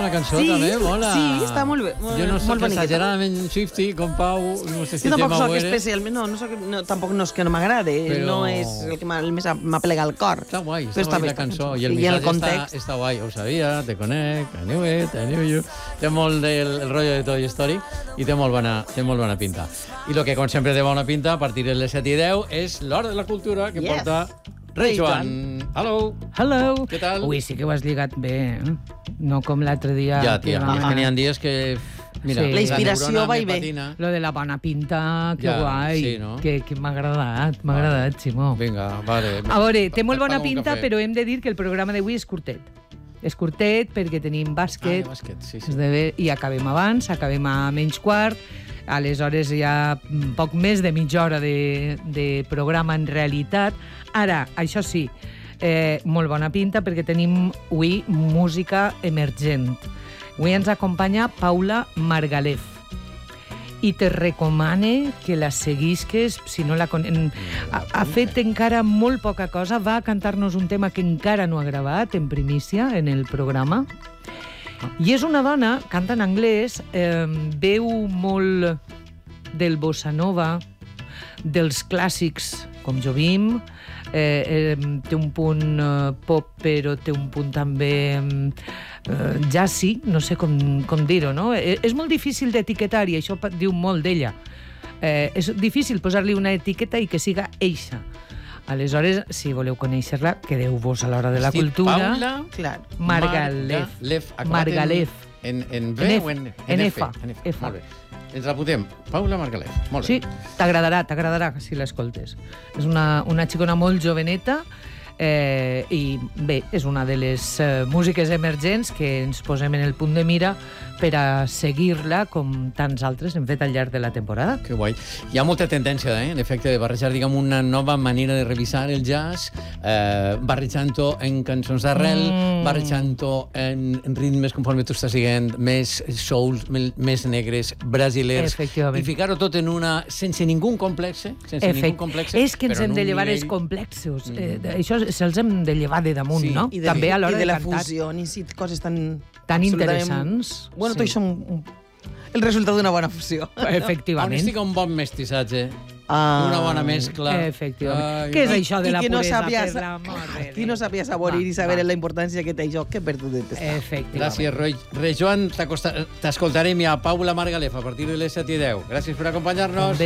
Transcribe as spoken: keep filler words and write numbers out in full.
la cançó, sí, també, mola. Sí, està molt bé. Jo no soc exageradament Swiftie, com Pau, no sé si jo tampoc soc veure. especialment, no, no soc, no, tampoc no és que no m'agrada, Però... no és el que més m'aplega al cor. Està guai, Però està guai la cançó, i el I el missatge context. està, està guai, ho sabia, te conec, I knew it, I knew you. Té molt del el rotllo de Toy Story i té molt bona, té molt bona pinta. I el que, com sempre, té bona pinta, a partir de les set i deu, és l'Hora de la Cultura, que yes. porta Rei Joan. Hello. Hello. Què tal? Ui, sí que ho has lligat bé, eh? No com l'altre dia. Ja, tia, que és que n'hi ha dies que... Mira, Sí. La inspiració va i ve. patina. Lo de la bona pinta, que Ja, guai. sí, no? Que, que m'ha agradat, m'ha agradat, Simó. Vinga, vale. A veure, té molt bona Paga un pinta, cafè. però hem de dir que el programa d'avui és curtet. És curtet perquè tenim bàsquet, Ah, bàsquet, sí, sí. és de- i acabem abans, acabem a menys quart, aleshores hi ha poc més de mitja hora de, de programa en realitat. Ara, això sí, eh, molt bona pinta perquè tenim avui música emergent. Avui ens acompanya Paula Margalef i te recomane que la seguisques, si no la coneixes. Ha, ha fet encara molt poca cosa, va a cantar-nos un tema que encara no ha gravat en primícia en el programa. I és una dona, canta en anglès, eh, veu molt del bossa nova, dels clàssics com Jobim, eh, eh, té un punt eh, pop, però té un punt també eh, jazzy, no sé com, com dir-ho, no? Eh, és molt difícil d'etiquetar, i això pa- diu molt d'ella. Eh, és difícil posar-li una etiqueta i que siga eixa. Aleshores, si voleu conèixer-la, quedeu-vos a l'Hora de la Estic Cultura. Paula Margalef. Margalef. acabat Margalef. En, en, en B En F. o en, En F? F. En F. F. Molt bé. Ens l'apuntem. Paula Margalef. Molt bé. Sí, t'agradarà, t'agradarà si l'escoltes. És una, una xicona molt joveneta eh, i bé, és una de les eh, músiques emergents que ens posem en el punt de mira per a seguir-la com tants altres hem fet al llarg de la temporada. Que guai. Hi ha molta tendència, eh, en efecte, de barrejar, diguem, una nova manera de revisar el jazz, eh, barrejant-ho en cançons d'arrel, mm. barrejant-ho en, en ritmes, conforme tu estàs dient, més souls, més negres, brasilers, Efectivament. i ficar-ho tot en una... sense ningú complex, sense Efect. ningú complex. És que ens però en hem de un llevar nivell... els complexos. Mm. Eh, això se'ls hem de llevar de damunt, Sí. no? I de, També a l'hora i de de la cantar. fusió, ni si coses tan... Tan absolutament- interessants. Bueno, Sí. tot això un, un, el resultat d'una bona fusió. Efectivament. On estic un bon mestissatge, Ah. una bona mescla. Efectivament. Ai, Què és ai. això de I la qui no puresa, sabia, per l'amor de qui no Déu? sabia saborir Va, i saber va. la importància que té això, que perdudet està. Efectivament. Gràcies, Roy. Rei Joan, t'escoltarem ja a Paula Margalef a partir de les set i deu. Gràcies per acompanyar-nos.